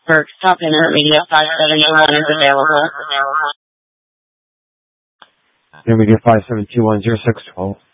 Berks Top Internet Media 5721 is available. Intermedia 57210612.